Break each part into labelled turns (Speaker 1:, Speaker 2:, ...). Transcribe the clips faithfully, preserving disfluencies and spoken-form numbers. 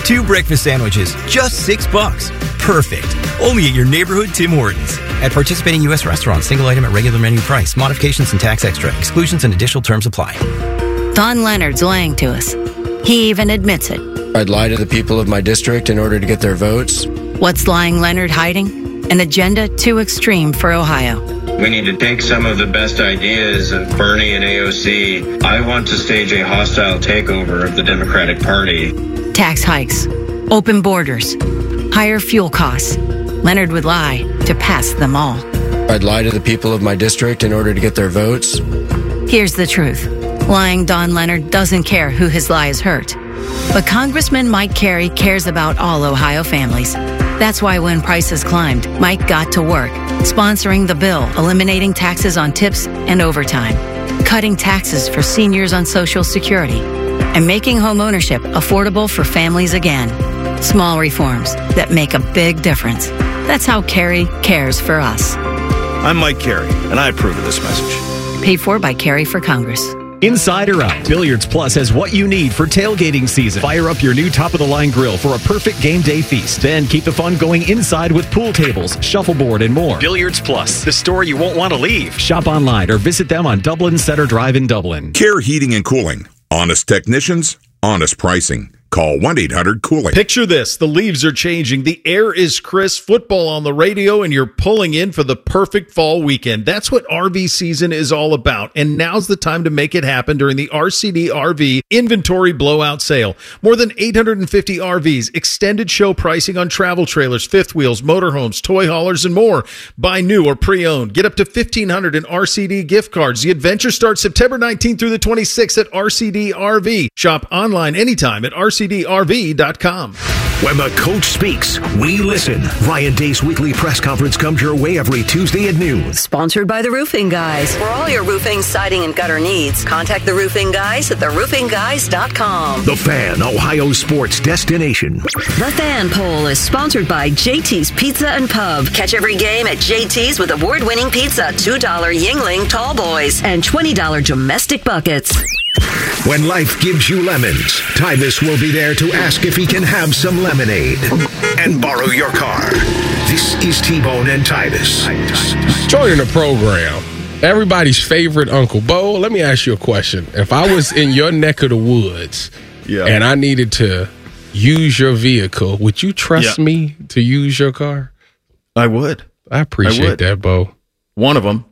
Speaker 1: Two breakfast sandwiches, just six bucks. Perfect. Only at your neighborhood Tim Hortons. At participating U S restaurants, single item at regular menu price. Modifications and tax extra. Exclusions and additional terms apply.
Speaker 2: Don Leonard's lying to us. He even admits it.
Speaker 3: I'd lie to the people of my district in order to get their votes.
Speaker 2: What's lying Leonard hiding? An agenda too extreme for Ohio.
Speaker 4: We need to take some of the best ideas of Bernie and A O C. I want to stage a hostile takeover of the Democratic Party.
Speaker 2: Tax hikes, open borders, higher fuel costs. Leonard would lie to pass them all.
Speaker 3: I'd lie to the people of my district in order to get their votes.
Speaker 2: Here's the truth. Lying Don Leonard doesn't care who his lies hurt. But Congressman Mike Carey cares about all Ohio families. That's why when prices climbed, Mike got to work, sponsoring the bill, eliminating taxes on tips and overtime, cutting taxes for seniors on Social Security, and making home ownership affordable for families again. Small reforms that make a big difference. That's how Carey cares for us.
Speaker 5: I'm Mike Carey, and I approve of this message.
Speaker 2: Paid for by Carey for Congress.
Speaker 6: Inside or out, Billiards Plus has what you need for tailgating season. Fire up your new top-of-the-line grill for a perfect game day feast. Then keep the fun going inside with pool tables, shuffleboard, and more. Billiards Plus, the store you won't want to leave. Shop online or visit them on Dublin Center Drive in Dublin.
Speaker 7: Care Heating and Cooling. Honest technicians, honest pricing. Call one eight hundred cooling.
Speaker 8: Picture this. The leaves are changing. The air is crisp. Football on the radio, and you're pulling in for the perfect fall weekend. That's what R V season is all about. And now's the time to make it happen during the R C D R V Inventory Blowout Sale. More than eight hundred fifty R Vs, extended show pricing on travel trailers, fifth wheels, motorhomes, toy haulers, and more. Buy new or pre-owned. Get up to fifteen hundred dollars in R C D gift cards. The adventure starts September nineteenth through the twenty-sixth at R C D R V. Shop online anytime at R C D R V dot com.
Speaker 9: When the coach speaks, we listen. Ryan Day's weekly press conference comes your way every Tuesday at noon.
Speaker 10: Sponsored by The Roofing Guys. For all your roofing, siding, and gutter needs, contact The Roofing Guys at the roofing guys dot com.
Speaker 9: The Fan, Ohio sports destination.
Speaker 10: The Fan Poll is sponsored by J T's Pizza and Pub. Catch every game at J T's with award-winning pizza, two dollars Yingling Tall Boys, and twenty dollars domestic buckets.
Speaker 9: When life gives you lemons, Tyvis will be there to ask if he can have some lemonade and borrow your car. This is T-Bone and Tyvis.
Speaker 11: Joining the program, everybody's favorite Uncle Bo. Let me ask you a question. If I was in your neck of the woods yeah. and I needed to use your vehicle, would you trust yeah. me to use your car?
Speaker 8: I would.
Speaker 11: I appreciate I would. that, Bo.
Speaker 8: One of them.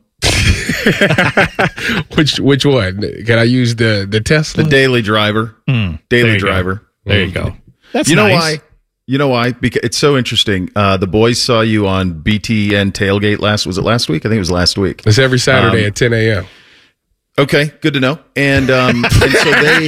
Speaker 11: which which one? Can I use the the Tesla?
Speaker 8: The daily driver.
Speaker 12: Mm,
Speaker 8: daily driver.
Speaker 12: Go. There you go. That's
Speaker 8: you know
Speaker 12: nice.
Speaker 8: why? You know why? Because it's so interesting. Uh, the boys saw you on B T N Tailgate last. Was it last week? I think it was last week.
Speaker 11: It's every Saturday um, at ten a.m.
Speaker 8: Okay, good to know. And um, and so they,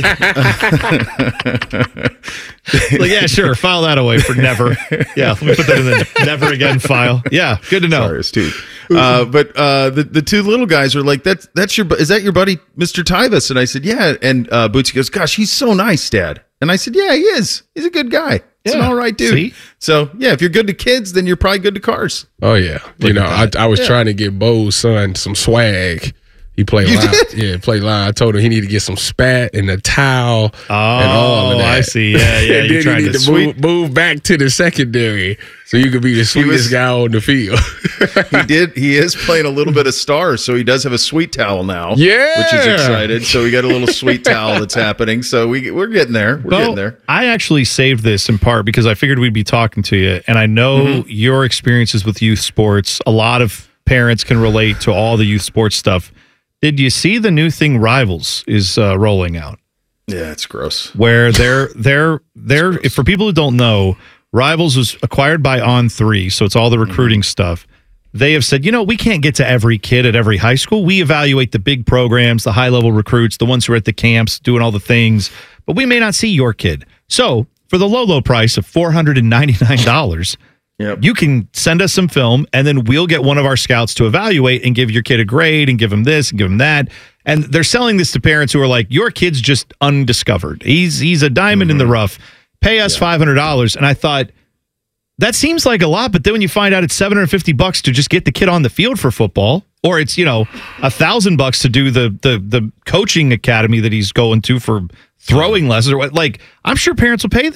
Speaker 12: like, yeah, sure, file that away for never. Yeah, let me put that in the never again file. Yeah, good to know.
Speaker 8: Sorry, it's too. Uh, but uh, the the two little guys are like, that's that's your is that your buddy Mister Tyvis? And I said, yeah. And uh, Bootsy goes, gosh, he's so nice, Dad. And I said, yeah, he is. He's a good guy. He's yeah. an all right dude.
Speaker 12: See?
Speaker 8: So yeah, if you're good to kids, then you're probably good to cars.
Speaker 11: Oh yeah, you know, I, I was yeah. trying to get Bo's son some swag. He played
Speaker 8: you
Speaker 11: line.
Speaker 8: Did?
Speaker 11: Yeah, played line. I told him he needed to get some spat and a towel
Speaker 12: oh,
Speaker 11: and all of that.
Speaker 12: I see. Yeah, yeah.
Speaker 11: And
Speaker 12: you're
Speaker 11: then
Speaker 12: trying
Speaker 11: he need
Speaker 12: to,
Speaker 11: to move, move back to the secondary so you could be the sweetest was, guy on the field.
Speaker 8: he did. He is playing a little bit of stars, so he does have a sweet towel now.
Speaker 11: Yeah,
Speaker 8: which is excited. So we got a little sweet towel that's happening. So we we're getting there. We're
Speaker 12: Bo,
Speaker 8: getting there.
Speaker 12: I actually saved this in part because I figured we'd be talking to you, and I know mm-hmm. your experiences with youth sports. A lot of parents can relate to all the youth sports stuff. Did you see the new thing Rivals is uh, rolling out?
Speaker 8: Yeah, it's gross.
Speaker 12: Where they're they're they're for people who don't know, Rivals was acquired by On three, so it's all the recruiting mm-hmm. stuff. They have said, you know, we can't get to every kid at every high school. We evaluate the big programs, the high-level recruits, the ones who are at the camps doing all the things, but we may not see your kid. So for the low, low price of four hundred ninety-nine dollars, yep. you can send us some film, and then we'll get one of our scouts to evaluate and give your kid a grade and give him this and give him that. And they're selling this to parents who are like, your kid's just undiscovered. He's he's a diamond mm-hmm. in the rough. Pay us yeah. five hundred dollars. And I thought, that seems like a lot, but then when you find out it's seven hundred fifty bucks to just get the kid on the field for football, or it's, you know, a thousand bucks to do the the the coaching academy that he's going to for throwing lessons, or what, like, I'm sure parents will pay this.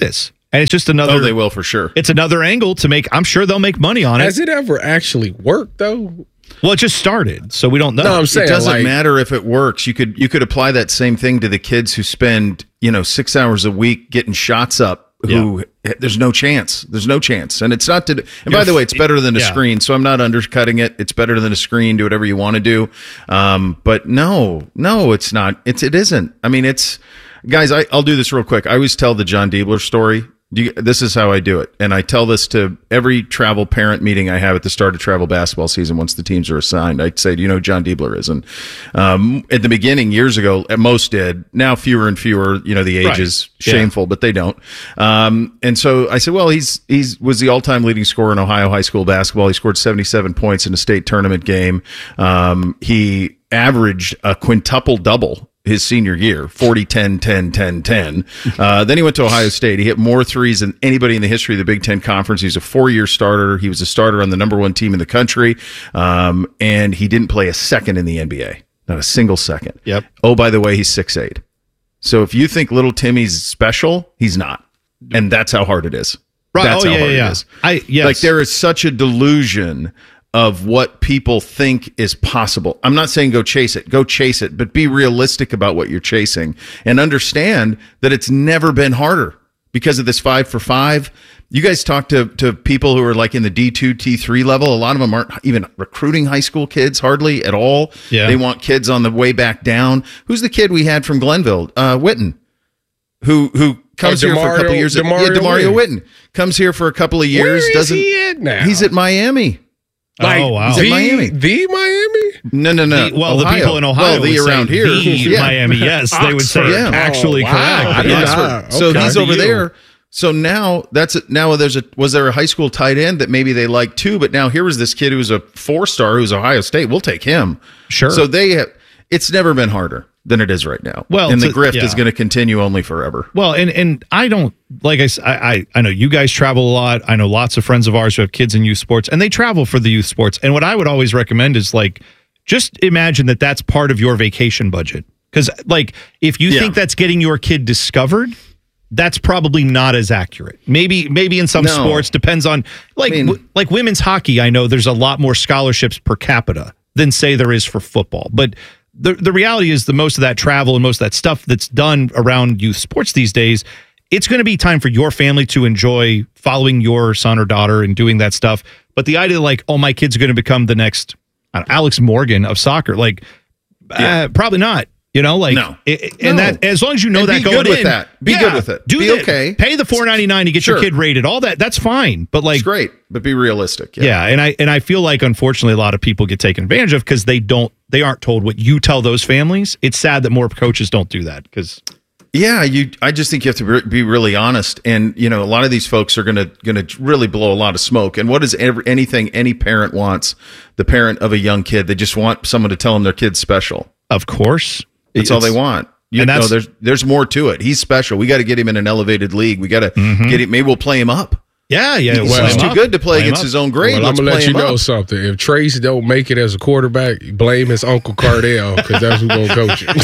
Speaker 12: And it's just another.
Speaker 8: Oh, they will for sure.
Speaker 12: It's another angle to make. I'm sure they'll make money on it.
Speaker 11: Has it ever actually worked though?
Speaker 12: Well, it just started, so we don't know.
Speaker 11: No, I'm saying
Speaker 8: it doesn't
Speaker 11: like,
Speaker 8: matter if it works. You could you could apply that same thing to the kids who spend you know six hours a week getting shots up. Who yeah. there's no chance. There's no chance, and it's not to. And You're, by the way, it's better than a yeah. screen. So I'm not undercutting it. It's better than a screen. Do whatever you want to do. Um, but no, no, it's not. It's it isn't. I mean, it's guys. I, I'll do this real quick. I always tell the John Diebler story. Do you, this is how I do it. And I tell this to every travel parent meeting I have at the start of travel basketball season once the teams are assigned. I say, do you know who John Diebler is? And um, at the beginning, years ago, most did. Now fewer and fewer, you know, the age right. is shameful, yeah. but they don't. Um, and so I said, well, he's he's was the all-time leading scorer in Ohio high school basketball. He scored seventy-seven points in a state tournament game. Um, he averaged a quintuple double his senior year, forty, ten, ten, ten, ten. Uh, then he went to Ohio State. He hit more threes than anybody in the history of the Big Ten Conference. He was a four-year starter. He was a starter on the number one team in the country. Um, and he didn't play a second in the N B A. Not a single second.
Speaker 12: Yep.
Speaker 8: Oh, by the way, he's six eight. So if you think little Timmy's special, he's not. And that's how hard it is.
Speaker 12: Right.
Speaker 8: That's
Speaker 12: oh,
Speaker 8: how
Speaker 12: yeah,
Speaker 8: hard
Speaker 12: yeah.
Speaker 8: it is.
Speaker 12: I, yes.
Speaker 8: Like there is such a delusion of what people think is possible. I'm not saying go chase it. Go chase it, but be realistic about what you're chasing and understand that it's never been harder because of this five for five. You guys talk to, to people who are like in the D two, T three level. A lot of them aren't even recruiting high school kids hardly at all.
Speaker 12: Yeah.
Speaker 8: They want kids on the way back down. Who's the kid we had from Glenville? Uh, Witten, who, who comes
Speaker 11: oh,
Speaker 8: here for a couple of years.
Speaker 11: DeMario,
Speaker 8: yeah, DeMario Witten. Witten comes here for a couple of years.
Speaker 11: Where is
Speaker 8: doesn't,
Speaker 11: he at now?
Speaker 8: He's at Miami.
Speaker 11: Like,
Speaker 12: oh, wow.
Speaker 8: He's
Speaker 11: the,
Speaker 8: in Miami.
Speaker 11: The Miami?
Speaker 8: No, no, no.
Speaker 12: The, well,
Speaker 8: Ohio.
Speaker 12: the people in Ohio
Speaker 8: well, the
Speaker 12: would
Speaker 8: around
Speaker 12: say
Speaker 8: here.
Speaker 12: the
Speaker 8: yeah.
Speaker 12: Miami, yes. They would say
Speaker 8: yeah.
Speaker 12: actually
Speaker 11: oh, wow.
Speaker 12: correct.
Speaker 8: Yeah.
Speaker 11: Yeah.
Speaker 8: So
Speaker 11: Okay.
Speaker 8: he's over there. So now that's a, now there's a was there a high school tight end that maybe they liked too, but now here was this kid who's a four star who's Ohio State. We'll take him.
Speaker 12: Sure.
Speaker 8: So they have. It's never been harder than it is right now.
Speaker 12: Well,
Speaker 8: and the
Speaker 12: to,
Speaker 8: grift
Speaker 12: yeah.
Speaker 8: is going to continue only forever.
Speaker 12: Well, and and I don't like I, I I know you guys travel a lot. I know lots of friends of ours who have kids in youth sports, and they travel for the youth sports. And what I would always recommend is like just imagine that that's part of your vacation budget. Because like if you
Speaker 8: Yeah.
Speaker 12: think that's getting your kid discovered, that's probably not as accurate. Maybe maybe in some
Speaker 8: No.
Speaker 12: sports depends on like
Speaker 8: I mean-
Speaker 12: w- like women's hockey. I know there's a lot more scholarships per capita than say there is for football, but. The the reality is the most of that travel and most of that stuff that's done around youth sports these days, it's going to be time for your family to enjoy following your son or daughter and doing that stuff. But the idea like, oh, my kid's going to become the next I don't know, Alex Morgan of soccer, like
Speaker 8: Yeah.
Speaker 12: uh, probably not. You know, like,
Speaker 8: No.
Speaker 12: it, and
Speaker 8: No.
Speaker 12: that as long as you know
Speaker 8: And
Speaker 12: that
Speaker 8: be
Speaker 12: going
Speaker 8: good with
Speaker 12: in,
Speaker 8: that. Be
Speaker 12: yeah,
Speaker 8: good with it.
Speaker 12: Do
Speaker 8: Be
Speaker 12: that.
Speaker 8: okay.
Speaker 12: Pay the four ninety-nine to get
Speaker 8: Sure.
Speaker 12: your kid rated. All that, that's fine. But like,
Speaker 8: It's great, but be realistic. Yeah.
Speaker 12: yeah, and I and I feel like unfortunately a lot of people get taken advantage of because they don't they aren't told what you tell those families. It's sad that more coaches don't do that because
Speaker 8: Yeah, you. I just think you have to be- be really honest, and you know, a lot of these folks are gonna gonna really blow a lot of smoke. And what is every, anything any parent wants? The parent of a young kid, they just want someone to tell them their kid's special.
Speaker 12: of course
Speaker 8: That's
Speaker 12: it's,
Speaker 8: all they want. You
Speaker 12: and
Speaker 8: know,
Speaker 12: that's-
Speaker 8: there's there's more to it. He's special. We got to get him in an elevated league. We got to get him. Maybe we'll play him up.
Speaker 12: Yeah, yeah.
Speaker 8: He's,
Speaker 12: well,
Speaker 8: he's too
Speaker 12: up.
Speaker 8: good to play,
Speaker 12: Play him
Speaker 8: against
Speaker 12: up.
Speaker 8: his own grade.
Speaker 11: Well, I'm
Speaker 8: Let's
Speaker 11: gonna let
Speaker 8: play
Speaker 11: you
Speaker 8: him
Speaker 11: know
Speaker 8: up.
Speaker 11: something. If Trace don't make it as a quarterback, blame his uncle Cardell because that's who's gonna coach him.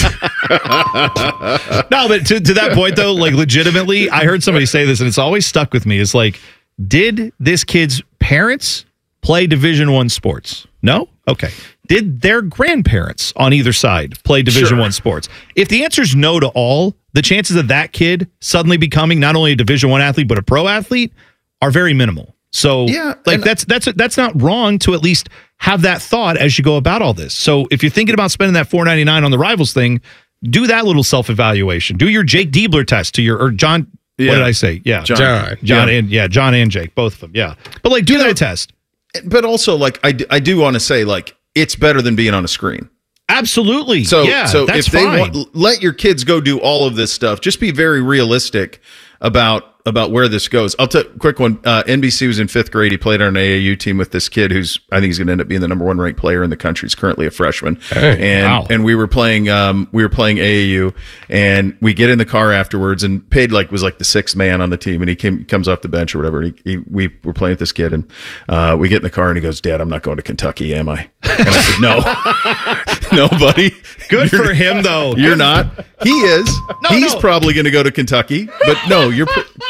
Speaker 12: No, but to, to that point though, like legitimately, I heard somebody say this, and it's always stuck with me. It's like, did this kid's parents play Division One sports? No. Okay. Did their grandparents on either side play Division
Speaker 8: Sure.
Speaker 12: One sports? If the answer is no to all, the chances of that kid suddenly becoming not only a Division One athlete but a pro athlete are very minimal. So,
Speaker 8: Yeah,
Speaker 12: like
Speaker 8: and-
Speaker 12: that's that's that's not wrong to at least have that thought as you go about all this. So, if you're thinking about spending that four ninety-nine on the Rivals thing, do that little self evaluation. Do your Jake Diebler test to your or John.
Speaker 8: Yeah.
Speaker 12: What did I say? Yeah,
Speaker 8: John.
Speaker 11: John.
Speaker 12: John
Speaker 8: Yeah.
Speaker 12: and yeah, John and Jake, both of them. Yeah, but like do
Speaker 8: You
Speaker 12: that
Speaker 8: know-
Speaker 12: test.
Speaker 8: But also, like I, d- I do want to say, like it's better than being on a screen.
Speaker 12: Absolutely.
Speaker 8: So,
Speaker 12: yeah,
Speaker 8: so
Speaker 12: that's
Speaker 8: if they
Speaker 12: fine.
Speaker 8: want, let your kids go do all of this stuff. Just be very realistic about about where this goes. I'll tell quick one. Uh, N B C was in fifth grade. He played on an A A U team with this kid who's I think he's going to end up being the number one ranked player in the country. He's currently a freshman.
Speaker 11: Hey,
Speaker 8: and
Speaker 12: wow.
Speaker 8: and we were playing um we were playing A A U, and we get in the car afterwards, and Paid like was like the sixth man on the team, and he came comes off the bench or whatever. And he, he we were playing with this kid, and uh, we get in the car, and he goes, "Dad, I'm not going to Kentucky, am I?" And I said, "No, no, buddy.
Speaker 12: Good
Speaker 8: You're-
Speaker 12: for him, though.
Speaker 8: You're not. He is.
Speaker 12: No,
Speaker 8: He's
Speaker 12: no.
Speaker 8: probably going to go to Kentucky, but no, you're pr-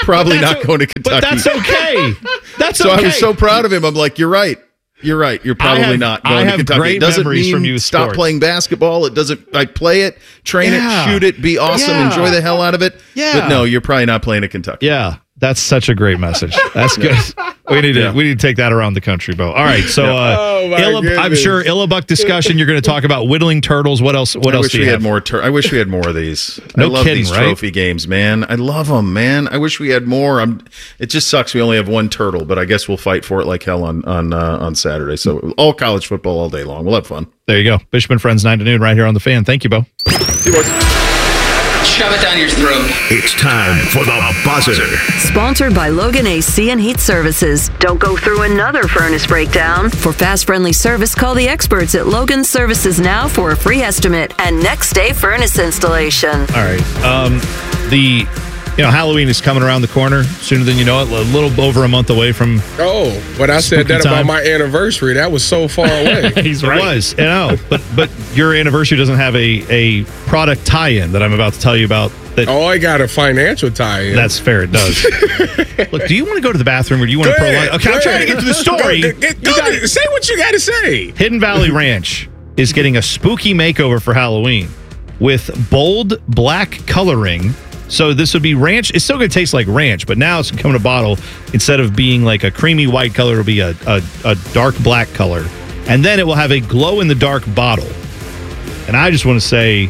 Speaker 8: probably not
Speaker 12: o-
Speaker 8: going to Kentucky.
Speaker 12: But that's okay. That's
Speaker 8: so
Speaker 12: okay.
Speaker 8: I was so proud of him. I'm like, you're right. You're right. You're probably
Speaker 12: I have,
Speaker 8: not
Speaker 12: I
Speaker 8: going
Speaker 12: have
Speaker 8: to Kentucky.
Speaker 12: Great
Speaker 8: It doesn't
Speaker 12: memories
Speaker 8: mean
Speaker 12: from youth
Speaker 8: stop
Speaker 12: sports.
Speaker 8: playing basketball. It doesn't. I play it, train
Speaker 12: Yeah.
Speaker 8: it, shoot it, be awesome,
Speaker 12: Yeah.
Speaker 8: enjoy the hell out of it.
Speaker 12: Yeah.
Speaker 8: But no, you're probably not playing at Kentucky.
Speaker 12: Yeah, that's such a great message. That's good. We need to
Speaker 8: Yeah.
Speaker 12: we need to take that around the country, Bo. All right, so uh,
Speaker 11: Oh, my
Speaker 12: Illa- I'm
Speaker 11: goodness.
Speaker 12: sure Illabuck discussion. You're going to talk about whittling turtles. What else? What
Speaker 8: I
Speaker 12: else
Speaker 8: wish
Speaker 12: do
Speaker 8: we
Speaker 12: you
Speaker 8: had
Speaker 12: have?
Speaker 8: more. Tur- I wish we had more of these.
Speaker 12: No
Speaker 8: I love
Speaker 12: kidding,
Speaker 8: these
Speaker 12: right?
Speaker 8: trophy games, man. I love them, man. I wish we had more. I'm. It just sucks. We only have one turtle, but I guess we'll fight for it like hell on on uh, on Saturday. So all college football all day long. We'll have fun.
Speaker 12: There you go. Bishop and Friends, nine to noon, right here on the Fan. Thank you, Bo.
Speaker 8: See you, boys.
Speaker 13: Shove it down your throat.
Speaker 9: It's time for the buzzer.
Speaker 10: Sponsored by Logan A C and Heat Services. Don't go through another furnace breakdown. For fast, friendly service, call the experts at Logan Services now for a free estimate and next day furnace installation.
Speaker 12: All right. Um, the you know Halloween is coming around the corner sooner than you know it. A little over a month away from.
Speaker 11: Oh, but I said
Speaker 12: Spooky
Speaker 11: that
Speaker 12: time.
Speaker 11: about my anniversary. That was so far away.
Speaker 12: He's right. It was. I know, but but your anniversary doesn't have a a product tie-in that I'm about to tell you about. That
Speaker 11: Oh, I got a financial tie-in.
Speaker 12: That's fair. It does. Look, do you want to go to the bathroom or do you want
Speaker 11: Go
Speaker 12: to pro?
Speaker 11: ahead,
Speaker 12: Okay,
Speaker 11: go
Speaker 12: I'm trying to
Speaker 11: ahead.
Speaker 12: get to the story.
Speaker 11: Go, get-
Speaker 12: You
Speaker 11: go
Speaker 12: got-
Speaker 11: to- say what you got to say.
Speaker 12: Hidden Valley Ranch is getting a spooky makeover for Halloween with bold black coloring. So this would be ranch. It's still going to taste like ranch, but now it's going to come in a bottle. Instead of being like a creamy white color, it'll be a, a, a dark black color. And then it will have a glow-in-the-dark bottle. And I just want to say,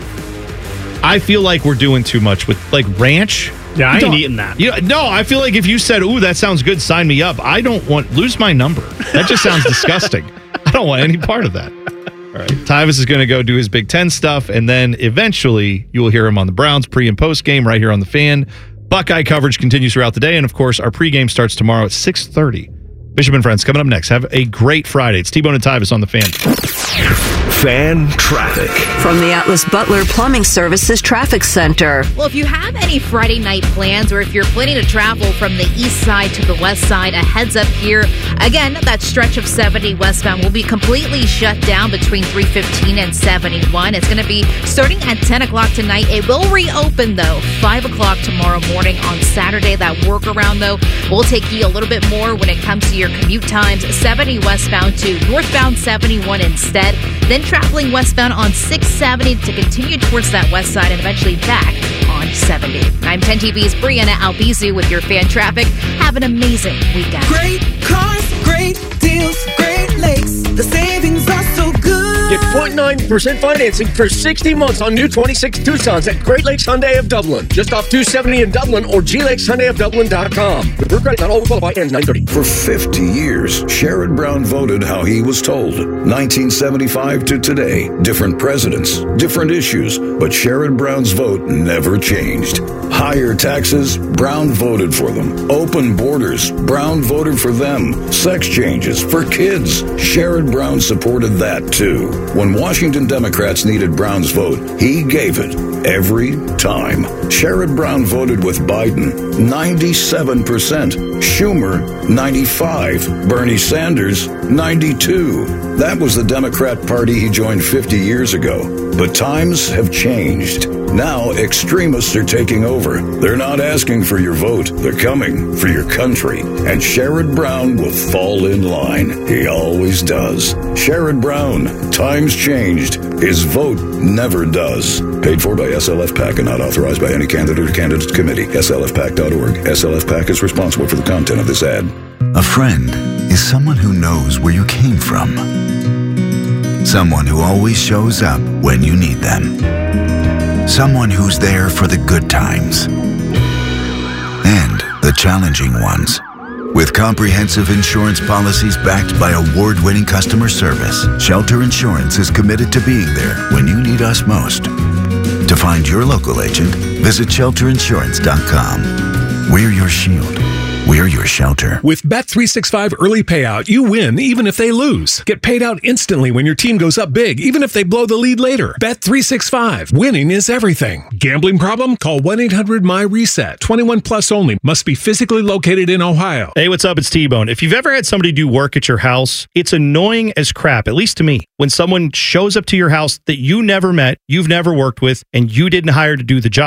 Speaker 12: I feel like we're doing too much with like ranch.
Speaker 14: Yeah, I
Speaker 12: You
Speaker 14: ain't
Speaker 12: don't-
Speaker 14: eating that.
Speaker 12: You know, no, I feel like if you said, "Ooh, that sounds good, sign me up," I don't want lose my number. That just sounds disgusting. I don't want any part of that. All right, Tyvis is going to go do his Big Ten stuff, and then eventually you will hear him on the Browns pre and post game right here on the Fan. Buckeye coverage continues throughout the day, and of course, our pregame starts tomorrow at six thirty. Bishop and Friends coming up next. Have a great Friday. It's T-Bone and Tyvis on the Fan.
Speaker 9: Fan traffic.
Speaker 10: From the Atlas Butler Plumbing Services Traffic Center.
Speaker 15: Well, if you have any Friday night plans or if you're planning to travel from the east side to the west side, a heads up here. Again, that stretch of seventy westbound will be completely shut down between three fifteen and seventy-one. It's going to be starting at ten o'clock tonight. It will reopen, though, five o'clock tomorrow morning on Saturday. That workaround, though, will take you a little bit more when it comes to your commute times. seventy westbound to northbound seventy-one instead. Then traveling westbound on six seventy to continue towards that west side and eventually back on seventy. I'm ten T V's Brianna Albizu with your fan traffic. Have an amazing weekend.
Speaker 16: Great cars, great deals, Great Lakes. The savings are so good.
Speaker 17: Get zero point nine percent financing for sixty months on new twenty-six Tucsons at Great Lakes Hyundai of Dublin. Just off two seventy in Dublin or G Lakes Hyundai of Dublin dot com. The Brew credit not all qualify ends nine thirty.
Speaker 18: For fifty years, Sherrod Brown voted how he was told. nineteen seventy-five to today, different presidents, different issues, but Sherrod Brown's vote never changed. Higher taxes, Brown voted for them. Open borders, Brown voted for them. Sex changes for kids, Sherrod Brown supported that too. When Washington Democrats needed Brown's vote, he gave it every time. Sherrod Brown voted with Biden, ninety-seven percent. Schumer, ninety-five. Bernie Sanders, ninety-two. That was the Democrat Party he joined fifty years ago. But times have changed. Now extremists are taking over. They're not asking for your vote. They're coming for your country. And Sherrod Brown will fall in line. He always does. Sherrod Brown, times changed. His vote never does. Paid for by S L F PAC and not authorized by any candidate or candidate committee. S L F PAC dot org. S L F PAC is responsible for the content of this ad.
Speaker 19: A friend is someone who knows where you came from. Someone who always shows up when you need them. Someone who's there for the good times and the challenging ones. With comprehensive insurance policies backed by award-winning customer service, Shelter Insurance is committed to being there when you need us most. To find your local agent, visit shelter insurance dot com. We're your shield. We're your shelter.
Speaker 20: With Bet three sixty-five Early Payout, you win even if they lose. Get paid out instantly when your team goes up big, even if they blow the lead later. Bet three sixty-five. Winning is everything. Gambling problem? Call one eight hundred M Y reset. twenty-one plus only. Must be physically located in Ohio.
Speaker 12: Hey, what's up? It's T-Bone. If you've ever had somebody do work at your house, it's annoying as crap, at least to me, when someone shows up to your house that you never met, you've never worked with, and you didn't hire to do the job.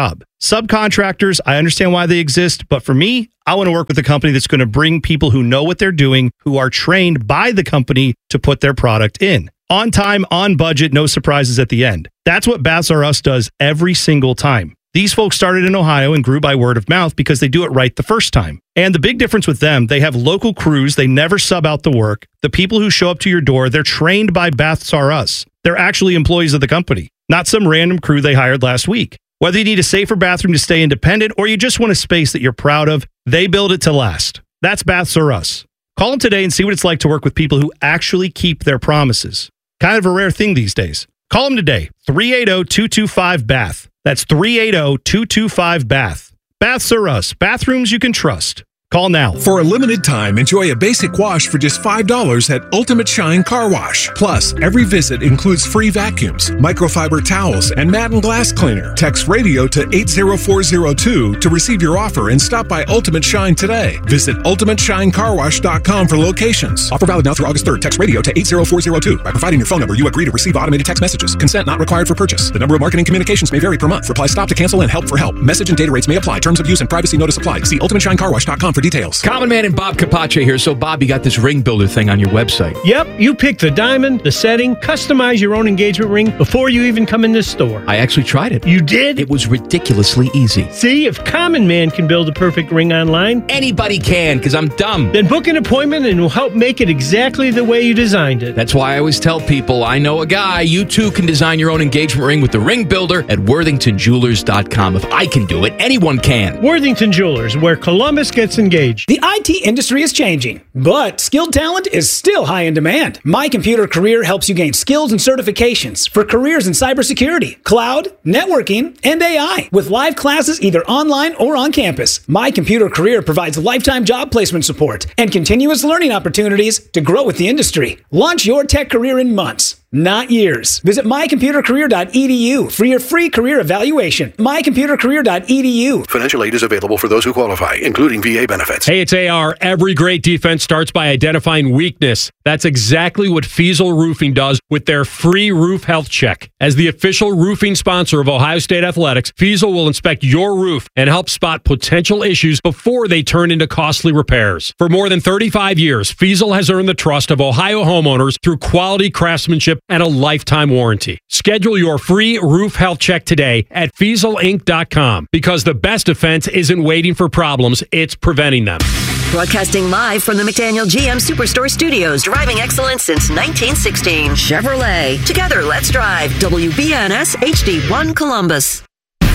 Speaker 12: Subcontractors, I understand why they exist, but for me, I want to work with a company that's going to bring people who know what they're doing, who are trained by the company to put their product in. On time, on budget, no surprises at the end. That's what Baths R Us does every single time. These folks started in Ohio and grew by word of mouth because they do it right the first time. And the big difference with them, they have local crews. They never sub out the work. The people who show up to your door, they're trained by Baths R Us. They're actually employees of the company, not some random crew they hired last week. Whether you need a safer bathroom to stay independent or you just want a space that you're proud of, they build it to last. That's Baths R Us. Call them today and see what it's like to work with people who actually keep their promises. Kind of a rare thing these days. Call them today, three eight zero, two two five, B A T H. That's three eight zero, two two five, B A T H. Baths R Us, bathrooms you can trust. Call now.
Speaker 20: For a limited time, enjoy a basic wash for just five dollars at Ultimate Shine Car Wash. Plus, every visit includes free vacuums, microfiber towels, and mat and glass cleaner. Text radio to eight zero four zero two to receive your offer and stop by Ultimate Shine today. Visit ultimate shine car wash dot com for locations. Offer valid now through August third. Text radio to eight zero four zero two. By providing your phone number, you agree to receive automated text messages. Consent not required for purchase. The number of marketing communications may vary per month. Reply stop to cancel and help for help. Message and data rates may apply. Terms of use and privacy notice apply. See ultimate shine car wash dot com for details.
Speaker 14: Common Man and Bob Capace here. So, Bob, you got this ring builder thing on your website.
Speaker 21: Yep, you pick the diamond, the setting, customize your own engagement ring before you even come in this store.
Speaker 14: I actually tried it.
Speaker 21: You did?
Speaker 14: It was ridiculously easy.
Speaker 21: See, if Common Man can build a perfect ring online,
Speaker 14: anybody can, because I'm dumb.
Speaker 21: Then book an appointment and we'll help make it exactly the way you designed it.
Speaker 14: That's why I always tell people, I know a guy. You too can design your own engagement ring with the ring builder at worthington jewelers dot com. If I can do it, anyone can.
Speaker 21: Worthington Jewelers, where Columbus gets engaged.
Speaker 22: The I T industry is changing, but skilled talent is still high in demand. My Computer Career helps you gain skills and certifications for careers in cybersecurity, cloud, networking, and A I. With live classes either online or on campus, My Computer Career provides lifetime job placement support and continuous learning opportunities to grow with the industry. Launch your tech career in months, not years. Visit my computer career dot e d u for your free career evaluation. my computer career dot e d u.
Speaker 9: Financial aid is available for those who qualify, including V A benefits.
Speaker 23: Hey, it's A R. Every great defense starts by identifying weakness. That's exactly what Fiesel Roofing does with their free roof health check. As the official roofing sponsor of Ohio State Athletics, Fiesel will inspect your roof and help spot potential issues before they turn into costly repairs. For more than thirty-five years, Fiesel has earned the trust of Ohio homeowners through quality craftsmanship and a lifetime warranty. Schedule your free roof health check today at fiesel inc dot com, because the best defense isn't waiting for problems, it's preventing them.
Speaker 10: Broadcasting live from the McDaniel G M Superstore Studios, driving excellence since nineteen sixteen. Chevrolet. Together, let's drive. W B N S H D one Columbus.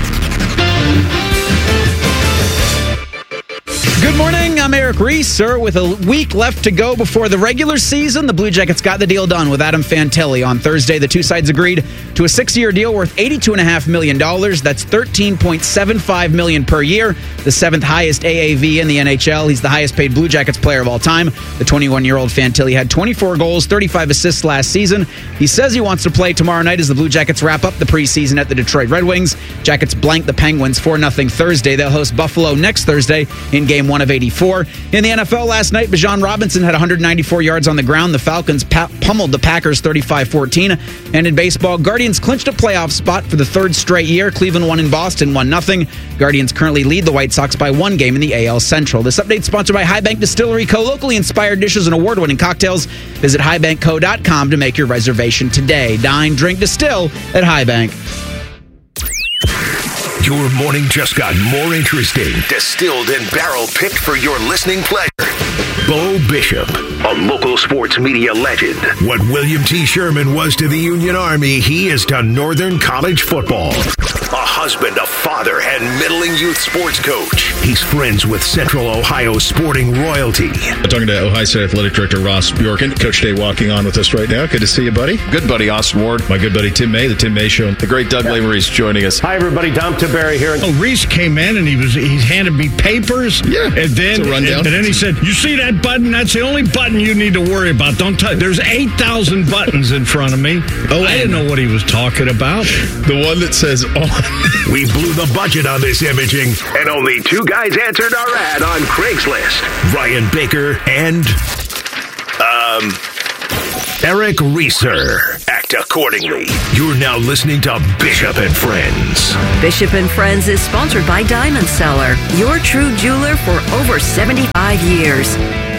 Speaker 24: Good morning, I'm Eric Reeser. With a week left to go before the regular season, the Blue Jackets got the deal done with Adam Fantilli. On Thursday, the two sides agreed to a six-year deal worth eighty-two point five million dollars. That's thirteen point seven five million dollars per year, the seventh highest A A V in the N H L. He's the highest-paid Blue Jackets player of all time. The twenty-one-year-old Fantilli had twenty-four goals, thirty-five assists last season. He says he wants to play tomorrow night as the Blue Jackets wrap up the preseason at the Detroit Red Wings. Jackets blank the Penguins four nothing Thursday. They'll host Buffalo next Thursday in Game one of eighty-four. In the N F L last night, Bijan Robinson had one hundred ninety-four yards on the ground. The Falcons pa- pummeled the Packers thirty-five fourteen. And in baseball, Guardians clinched a playoff spot for the third straight year. Cleveland won in Boston, one nothing. Guardians currently lead the White Sox by one game in the A L Central. This update sponsored by High Bank Distillery Co. Locally inspired dishes and award-winning cocktails. Visit high bank co dot com to make your reservation today. Dine, drink, distill at High Bank.
Speaker 9: Your morning just got more interesting. Distilled and barrel-picked for your listening pleasure. Bo Bishop, a local sports media legend. What William T. Sherman was to the Union Army, he is to Northern College football. A husband, a father, and middling youth sports coach. He's friends with Central Ohio sporting royalty.
Speaker 25: I'm talking to Ohio State Athletic Director Ross Bjorken. Coach Day walking on with us right now. Good to see you, buddy.
Speaker 26: Good buddy, Austin Ward.
Speaker 25: My good buddy Tim May, the Tim May Show.
Speaker 26: The great Doug Lamereese joining us.
Speaker 27: Hi, everybody. Dom Tiberi here.
Speaker 28: Oh, Reese came in and he was he handed me papers.
Speaker 25: Yeah,
Speaker 28: and then
Speaker 25: it's a rundown.
Speaker 28: And, and then he said, "You see that button? That's the only button you need to worry about. Don't touch. There's eight thousand buttons in front of me." Oh, I didn't know what he was talking about.
Speaker 25: The one that says on.
Speaker 9: We blew the budget on this imaging, and only two guys answered our ad on Craigslist: Ryan Baker and um Eric Reeser at act accordingly. You're now listening to Bishop and Friends.
Speaker 10: Bishop and Friends is sponsored by Diamond Seller, your true jeweler for over seventy-five years.